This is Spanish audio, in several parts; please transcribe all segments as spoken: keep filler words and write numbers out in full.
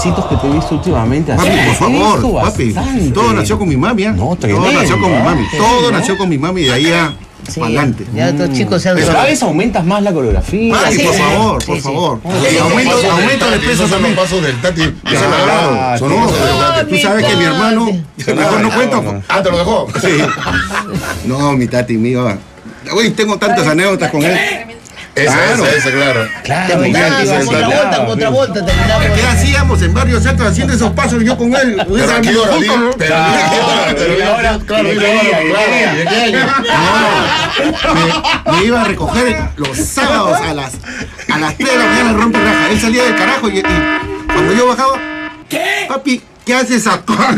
videcitos que te he visto últimamente. Papi, por favor, papi. Bastante. Todo nació con mi mami, ¿eh? No, tremendo. Todo nació con mi mami. Sí, Todo ¿no? nació con mi mami y de ahí a Sí, adelante. ya estos chicos se han Pero cada vez aumentas más la coreografía. Ay, sí, por sí. favor, Sí, por sí. favor. Sí, Y aumento, Pasos del aumento de Tati, peso esos son también. los pasos del Tati. Claro, Son no, los pasos del Tati. tú sabes que mi hermano, mejor no cuento. Ah, ¿te lo dejó? Sí. No, mi tati mío. Uy, tengo tantas anécdotas con él. Ese, Claro. ese, ese, claro. Claro, Terminamos ya, con otra vuelta, con otra vuelta, terminamos. ¿Qué hacíamos en varios actos haciendo esos pasos yo con él? Pero aquí ahora, Justo, ¿no? pero ahora, pero ahora, claro, ¿de y qué ahora, día, de qué claro, día? ¿de qué año? No, me, me iba a recoger los sábados a las a las tres de la mañana rompe raja. Él salía del carajo y, y cuando yo bajaba, ¿qué? Papi, ¿qué haces acá?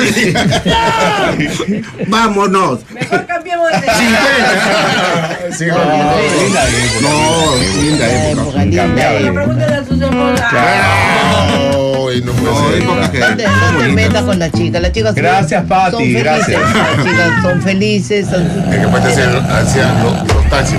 Vámonos. Mejor cambiemos de Sí, bueno, No, linda época. Época linda, Incambiable. época. Pregúntale a sus esposas. Ay, no puede No, ser. época que. No te, no te metas con las chicas, las chicas son- Gracias, Pati, son felices, gracias. las chicas son felices, son... Es que Pati hacía hacía los, los taxis.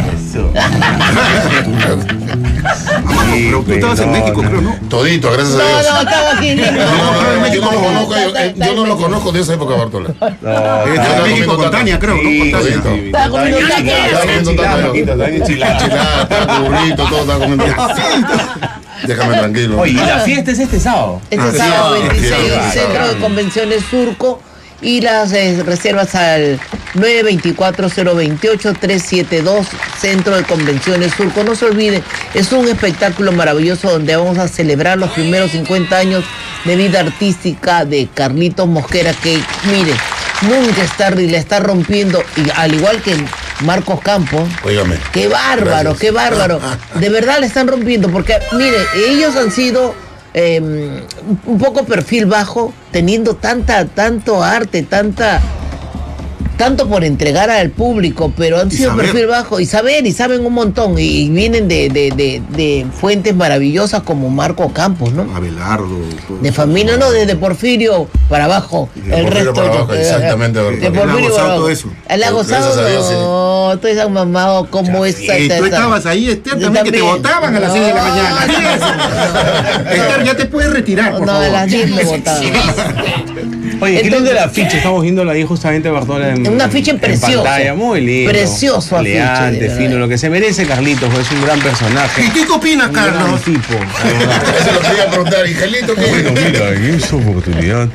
Pero tú estabas en México, creo, ¿no? Todito, gracias a No, Dios. no, estaba aquí en Lima. No, yo no lo conozco, yo, eh, yo no lo conozco de esa época, Bartola. Estaba en México con Tania, creo, ¿no? Con Tania. todito. Estaba comiendo tacos. Estaba comiendo tacos. Enchilada, estaba burrito, todo estaba comiendo. Déjame tranquilo. Oye, y la fiesta es este sábado. Este Ah, sí, sábado ah, veintiséis, sí, ah, Centro de Convenciones Surco, y las eh, reservas al nueve dos cuatro, cero dos ocho, tres siete dos, Centro de Convenciones Surco. No se olviden, es un espectáculo maravilloso donde vamos a celebrar los primeros cincuenta años de vida artística de Carlitos Mosquera, que mire, nunca está, le está rompiendo, y al igual que Marcos Campos. Óigame. Qué bárbaro, Gracias. qué bárbaro. De verdad le están rompiendo, porque mire, ellos han sido eh, un poco perfil bajo, teniendo tanta, tanto arte, tanta, tanto por entregar al público, pero han Y sido saber. perfil bajo y saber, y saben un montón, y vienen de, de, de, de fuentes maravillosas como Marco Campos, ¿no? Abelardo. todo De eso. familia, no, desde Porfirio para abajo. De el Porfirio resto. para abajo, eh, exactamente, De Bertoldo. Él ha Porfirio gozado para abajo. todo eso. Él ha Gracias gozado. a Dios, sí. No, ustedes han mamado como esa. Y esa- tú esa- estabas ahí, Esther, Yo también, que te también. botaban a las seis de la mañana. No, Esther, ya te puedes retirar, por no, a favor. las diez me botaban. Oye, qué Entonces- lindo el afiche. Estamos viéndolo ahí justamente, Bartola, en, Un afiche en precioso. pantalla. Muy lindo. Precioso afiche, Elegante, de verdad. fino. Lo que se merece Carlitos, es un gran personaje. ¿Y qué opinas, Un gran Carlos? tipo. Eso lo quería preguntar, Angelito, Bueno, ¿qué? mira, en esa oportunidad.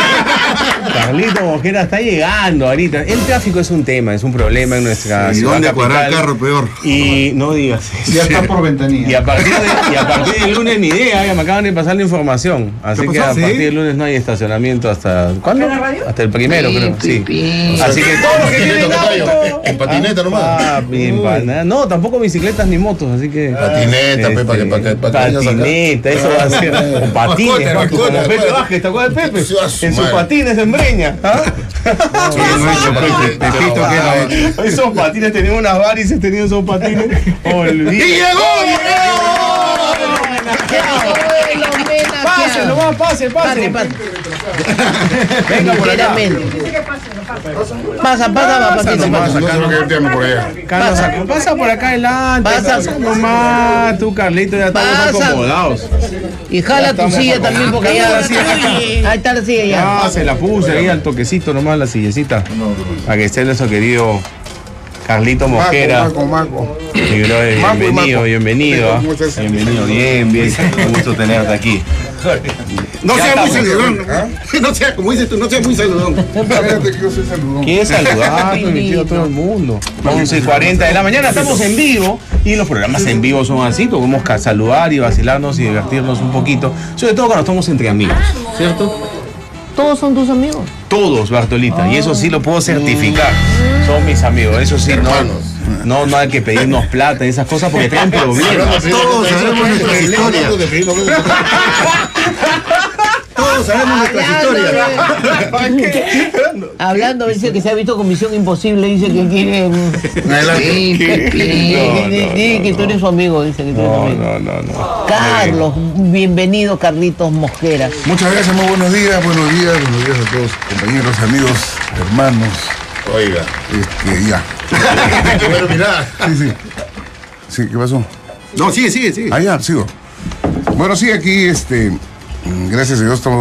Carlito Mosquera está llegando ahorita. El tráfico es un tema, es un problema en nuestra ¿Y ciudad dónde cuadrar el capital. carro peor? Y no digas eso. Ya está por ventanilla. Y a partir de, y a partir del lunes ni idea, ya me acaban de pasar la información. Así ¿Qué que pasó? a ¿Sí? partir del lunes no hay estacionamiento hasta. ¿Cuándo? ¿En la radio? Hasta el primero, Pi, creo. pi, Sí. pi. Así que todos los que Patineta, tienen tocayo. auto. En patineta nomás. Papi, en pana- No, tampoco bicicletas ni motos, así que. Patineta, pe, pa' que- pa' que- pa' que vayas acá. Patineta, eso va a ser. O patines, Mascota, Paco, como mascota, Pepe mascota. Vázquez, ¿te acuerdas de Pepe? Sí, a su En sus madre. patines en Breña. ¿Ah? Sí, no he hecho patines. Pepito, ¿qué era? Esos patines, tenían unas varices, tenían esos patines. Olvídate. ¡Y llegó! Pase, nomás, pase, pase. Venga por acá. Pasa, pasa, Pasa papacito, nomás. pasa. Sacando que tengo por allá. Carlos, pasa. pasa por acá adelante. Pasa. Pasa nomás, tú, Carlito, ya estamos Pasa. acomodados. Y jala tu silla también, porque ya. Ahí está la silla ya. Ah, se la puse ahí al toquecito nomás la sillecita. Para que esté nuestro querido Carlito Mosquera. Maco, Maco. Mi brother, Maco, bienvenido, Maco. bienvenido. ¿ah? ¿Cómo estás? Bienvenido, bien, bien. Un gusto tenerte aquí. No Ya sea muy estamos. saludón. No sea, como dices tú, no sea muy saludón. Espérate que yo soy saludón. ¿Quién saludar? Permitido a todo el mundo. once y cuarenta de la mañana, estamos en vivo y los programas en vivo son así, podemos ca- saludar y vacilarnos y divertirnos un poquito, sobre todo cuando estamos entre amigos, ¿cierto? Todos son tus amigos. Todos, Bartolita, y eso sí lo puedo certificar, son mis amigos, eso sí, no, Hermanos. no, no hay que pedirnos plata y esas cosas porque traen problemas. Todos sabemos nuestras historias. Todos sabemos nuestras historias. Hablando, dice que se ha visto con Misión Imposible, dice que quiere. Adelante. Sí, Pepe. No, no, Dice que tú eres su amigo, dice que tú eres su No, amigo. no, no, no. Carlos, bienvenido, Carlitos Mosquera. Muchas gracias, muy buenos días, buenos días, buenos días a todos, compañeros, amigos, hermanos. Oiga. Este, ya. Bueno, mirá. Sí, sí. Sí, ¿qué pasó? No, sigue, sigue, sigue. Ah, ya, sigo. Bueno, sí, aquí, este, gracias a Dios estamos